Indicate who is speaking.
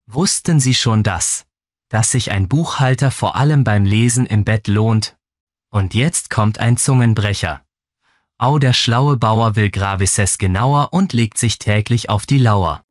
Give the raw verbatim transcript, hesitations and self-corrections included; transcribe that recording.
Speaker 1: Wussten Sie schon das, dass sich ein Buchhalter vor allem beim Lesen im Bett lohnt? Und jetzt kommt ein Zungenbrecher. Au, der schlaue Bauer will Gravises genauer und legt sich täglich auf die Lauer.